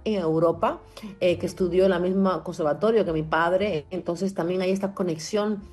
en Europa, que estudió en la misma conservatorio que mi padre, entonces también hay esta conexión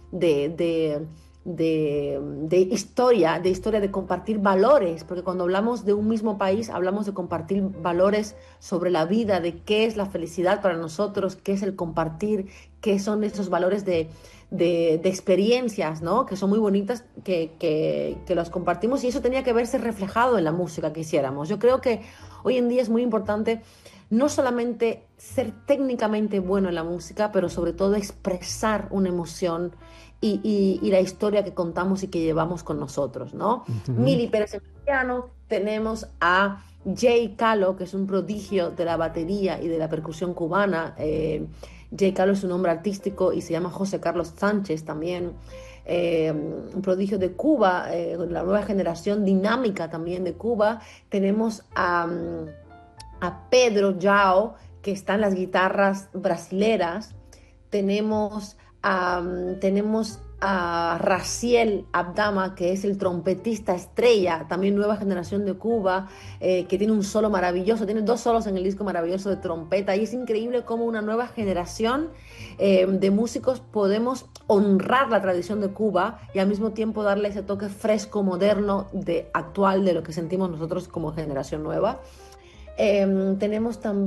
de historia, de compartir valores, porque cuando hablamos de un mismo país, hablamos de compartir valores sobre la vida, de qué es la felicidad para nosotros, qué es el compartir, qué son esos valores de experiencias, ¿no? Que son muy bonitas, que los compartimos y eso tenía que verse reflejado en la música que hiciéramos. Yo creo que hoy en día es muy importante no solamente ser técnicamente bueno en la música, pero sobre todo expresar una emoción y la historia que contamos y que llevamos con nosotros, ¿no? Ujú. Mili Pérez en piano, tenemos a Jay Calo, que es un prodigio de la batería y de la percusión cubana. Jay Calo es un nombre artístico y se llama José Carlos Sánchez también. Un prodigio de Cuba, la nueva generación dinámica también de Cuba. Tenemos a Pedro Yao, que está en las guitarras brasileras. Tenemos a Raciel Abdama, que es el trompetista estrella, también nueva generación de Cuba, que tiene un solo maravilloso, tiene dos solos en el disco maravilloso de trompeta, y es increíble cómo una nueva generación de músicos podemos honrar la tradición de Cuba y al mismo tiempo darle ese toque fresco, moderno, actual de lo que sentimos nosotros como generación nueva. Tenemos también